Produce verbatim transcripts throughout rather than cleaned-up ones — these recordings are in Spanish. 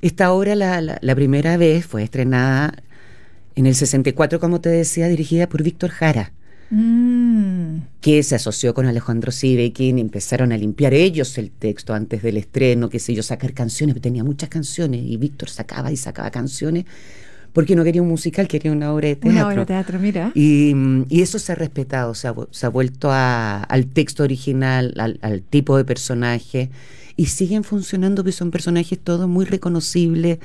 Esta obra, la, la, la primera vez, fue estrenada en el sesenta y cuatro, como te decía, dirigida por Víctor Jara, mm. que se asoció con Alejandro Sivekin, empezaron a limpiar ellos el texto antes del estreno, qué sé yo, sacar canciones, tenía muchas canciones, y Víctor sacaba y sacaba canciones, porque no quería un musical, quería una obra de teatro. Una obra de teatro, mira. Y, y eso se ha respetado, se ha, se ha vuelto a, al texto original, al, al tipo de personaje, y siguen funcionando, porque son personajes todos muy reconocibles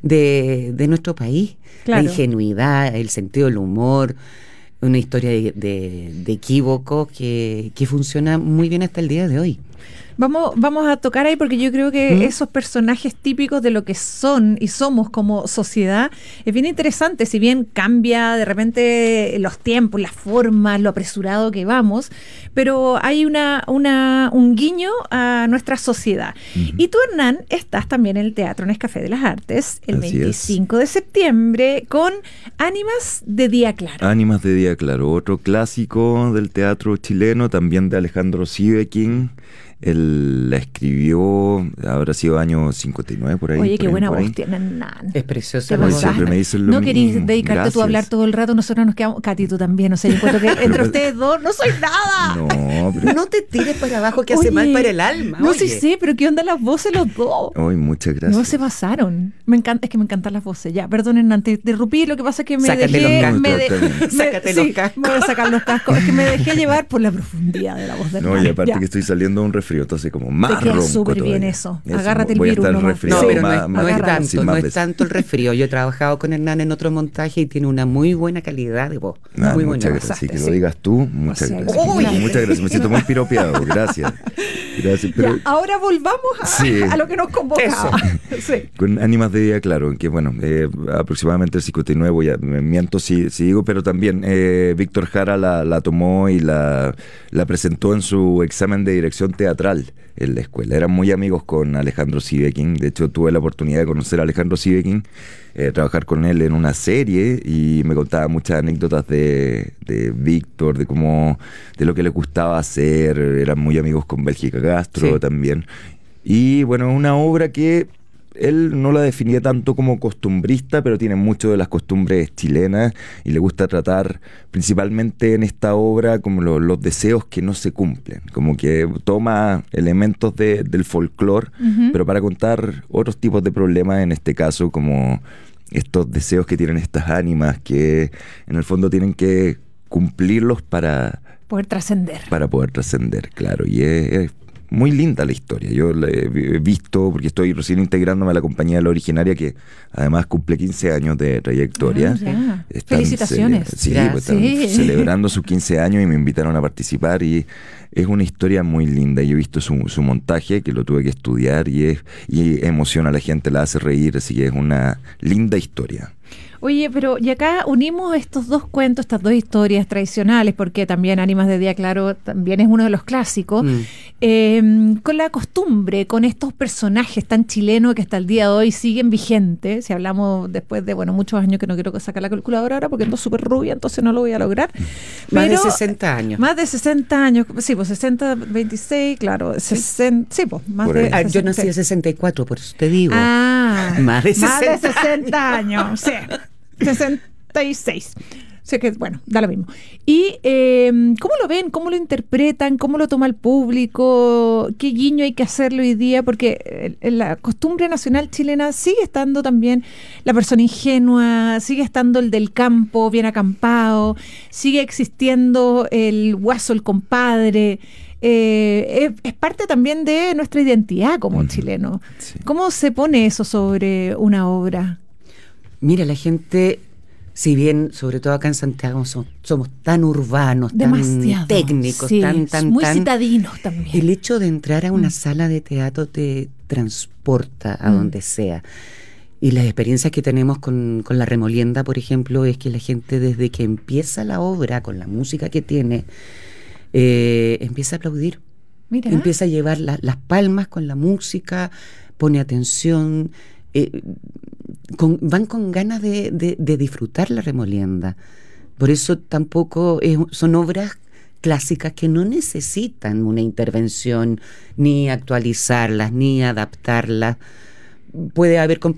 de, de nuestro país. Claro. La ingenuidad, el sentido del humor, una historia de, de, de equívocos que, que funciona muy bien hasta el día de hoy. Vamos, vamos a tocar ahí porque yo creo que ¿Mm? esos personajes típicos de lo que son y somos como sociedad es bien interesante, si bien cambia de repente los tiempos, las formas, lo apresurado que vamos, pero hay una, una un guiño a nuestra sociedad. Uh-huh. Y tú, Hernán, estás también en el Teatro Nescafé de las Artes el Así veinticinco es. de septiembre con Ánimas de Día Claro. Ánimas de Día Claro, otro clásico del teatro chileno, también de Alejandro Sivekin. Él la escribió, habrá sido año cincuenta y nueve por ahí. Oye, por qué ahí, buena voz tienen, Nan. Es preciosa. Oye, siempre me dicen lo no mismo. querís dedicarte Gracias. tú a hablar todo el rato, nosotros nos quedamos... Katy, tú también, o sea, yo encuentro que entre pero, ustedes dos no soy nada. No, pero... no te tires para abajo, que Oye, hace mal para el alma. No oye. sé, sí, pero ¿qué onda las voces los dos? Oye, muchas gracias. No se pasaron. Me encanta, es que me encantan las voces. Ya, perdonen, Nan, te interrumpí, lo que pasa es que me Sácate dejé... los me cascos. de, me, Sácate sí, los cascos. Me voy a sacar los cascos. Es que me dejé llevar por la profundidad de la voz de No, Hernán. y aparte ya. que estoy saliendo de un resfrío, entonces como más ronco súper bien todavía. eso. Agárrate el voy virus. A estar No, resfriado no, pero más, no es, más, no es tanto, sí, no más es veces. tanto el resfrío. Yo he trabajado con Hernán en otro montaje y tiene una muy buena calidad de voz. Ah, muy muchas buena. gracias. Sí, que sí. lo digas tú, muchas O sea, gracias. uy. Muchas gracias. Me siento muy piropeado. Gracias. Gracias. Pero, ya, ahora volvamos a, sí, a lo que nos convocaba. Sí. Con Ánimas de Día Claro, que bueno, eh, aproximadamente el cincuenta y nueve, voy a, me miento si, si digo, pero también eh, Víctor Jara la, la tomó y la, la presentó en su examen de dirección teatral en la escuela. Eran muy amigos con Alejandro Sivekin. De hecho, tuve la oportunidad de conocer a Alejandro Sivekin, eh, trabajar con él en una serie, y me contaba muchas anécdotas de, de Víctor, de cómo, de lo que le gustaba hacer. Eran muy amigos con Bélgica Castro, sí, también. Y bueno, una obra que él no la definía tanto como costumbrista, pero tiene mucho de las costumbres chilenas, y le gusta tratar principalmente en esta obra como lo, los deseos que no se cumplen, como que toma elementos de, del folclore, uh-huh, pero para contar otros tipos de problemas, en este caso como estos deseos que tienen estas ánimas, que en el fondo tienen que cumplirlos para poder trascender. Para poder trascender, claro, y es, es muy linda la historia. Yo la he visto porque estoy recién integrándome a la compañía de La Originaria, que además cumple quince años de trayectoria. Ah, Felicitaciones. Cele- sí, pues están sí. celebrando sus quince años y me invitaron a participar, y es una historia muy linda. Yo he visto su, su montaje, que lo tuve que estudiar, y, es, y emociona a la gente, la hace reír, así que es una linda historia. Oye, pero y acá unimos estos dos cuentos, estas dos historias tradicionales, porque también Ánimas de Día Claro también es uno de los clásicos, mm. eh, con la costumbre, con estos personajes tan chilenos que hasta el día de hoy siguen vigentes. Si hablamos después de, bueno, muchos años, que no quiero sacar la calculadora ahora porque ando súper rubia, entonces no lo voy a lograr. Más pero, de sesenta años. Más de sesenta años, sí, pues sesenta, veintiséis, claro, sesenta, sí, pues más Por de ahí. Ah, yo nací en sesenta y cuatro, por eso te digo. Ah, más de sesenta, más de sesenta años, sí. sesenta y seis. O sea que, bueno, da lo mismo. ¿Y eh, cómo lo ven? ¿Cómo lo interpretan? ¿Cómo lo toma el público? ¿Qué guiño hay que hacerle hoy día? Porque en la costumbre nacional chilena sigue estando también la persona ingenua, sigue estando el del campo bien acampado, sigue existiendo el guaso, el compadre. Eh, es, es parte también de nuestra identidad como uh-huh, chileno. Sí. ¿Cómo se pone eso sobre una obra? Mira, la gente, si bien, sobre todo acá en Santiago, somos, somos tan urbanos, demasiado, tan técnicos, sí, tan, tan, muy tan, citadinos también. El hecho de entrar a una mm. sala de teatro te transporta a mm. donde sea. Y las experiencias que tenemos con, con La Remolienda, por ejemplo, es que la gente, desde que empieza la obra, con la música que tiene, eh, empieza a aplaudir. Mira. Empieza a llevar la, las palmas con la música, pone atención. Eh, con, van con ganas de, de, de disfrutar La Remolienda. Por eso tampoco es, son obras clásicas que no necesitan una intervención, ni actualizarlas, ni adaptarlas. Puede haber